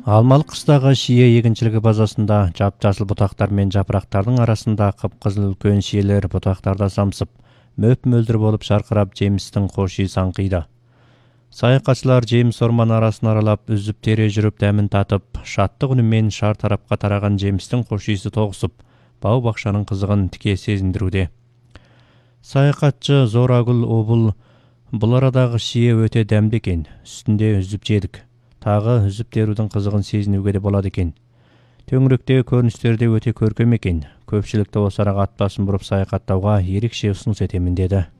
Алмалық қыстағы шие егіншілігі базасында жап-жасыл бұтақтар мен жапырақтардың арасында қып-қызыл үлкен шиелер бұтақтарда самсып, мөп-мөлдір болып шарқырап жемістің хош иісі аңқиды. Саяхатшылар жеміс орман арасын аралап, үзіп тере жүріп дәмін татып, шаттық үнімен шар тарапқа тараған жемістің хош иісі тоғысып, бау-бақшаның қызығын тіке сезіндіруде. Саяхатшы Зорагүл Обыл: бұл арадағы шие өте дәмді екен, үстінде үзіп жедік. Тағы үзіп терудің қызығын сезінуге де болады екен. Төңіректегі көріністер де өте көркем екен. Көпшілікті осы араға ат басын бұрып саяхаттауға ерекше ұсыныс етемін деді.